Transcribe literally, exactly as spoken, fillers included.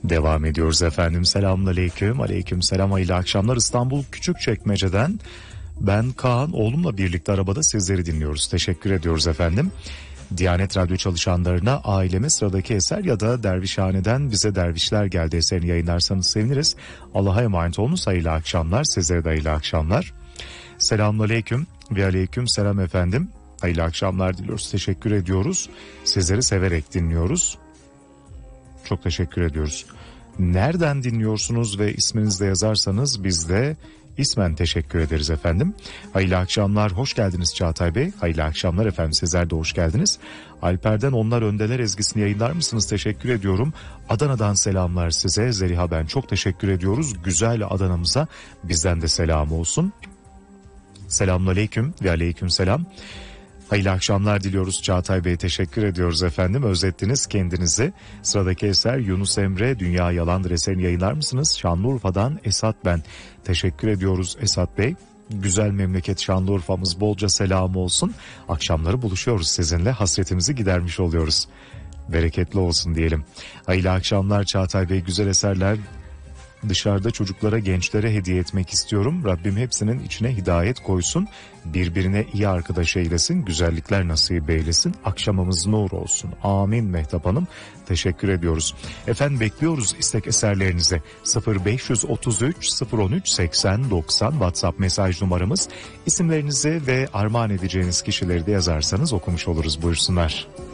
Devam ediyoruz efendim. Selamünaleyküm. Aleyküm selam. Hayırlı akşamlar. İstanbul Küçükçekmece'den ben Kaan oğlumla birlikte arabada sizleri dinliyoruz. Teşekkür ediyoruz efendim. Diyanet Radyo çalışanlarına aileme sıradaki eser ya da Dervişhane'den bize dervişler geldi eserini yayınlarsanız seviniriz. Allah'a emanet olunuz. Hayırlı akşamlar. Sizlere de hayırlı akşamlar. Selamünaleyküm ve aleyküm selam efendim. Hayırlı akşamlar diliyoruz. Teşekkür ediyoruz. Sizleri severek dinliyoruz. Çok teşekkür ediyoruz. Nereden dinliyorsunuz ve isminizi de yazarsanız biz de ismen teşekkür ederiz efendim. Hayırlı akşamlar, hoş geldiniz Çağatay Bey. Hayırlı akşamlar efendim, sizler de hoş geldiniz. Alper'den Onlar Öndeler ezgisini yayınlar mısınız? Teşekkür ediyorum. Adana'dan selamlar size. Zeliha ben çok teşekkür ediyoruz. Güzel Adana'mıza bizden de selam olsun. Selamünaleyküm ve aleyküm selam. Hayırlı akşamlar diliyoruz Çağatay Bey, teşekkür ediyoruz efendim. Özlettiniz kendinizi. Sıradaki eser Yunus Emre Dünya Yalandır eserini yayınlar mısınız? Şanlıurfa'dan Esat ben. Teşekkür ediyoruz Esat Bey. Güzel memleket Şanlıurfa'mız, bolca selam olsun. Akşamları buluşuyoruz sizinle, hasretimizi gidermiş oluyoruz. Bereketli olsun diyelim. Hayırlı akşamlar Çağatay Bey, güzel eserler dışarıda çocuklara, gençlere hediye etmek istiyorum. Rabbim hepsinin içine hidayet koysun. Birbirine iyi arkadaş eylesin. Güzellikler nasip eylesin. Akşamımız nur olsun. Amin Mehtap Hanım. Teşekkür ediyoruz. Efendim bekliyoruz istek eserlerinizi. sıfır beş otuz üç sıfır on üç seksen doksan WhatsApp mesaj numaramız. İsimlerinizi ve armağan edeceğiniz kişileri de yazarsanız okumuş oluruz. Buyursunlar.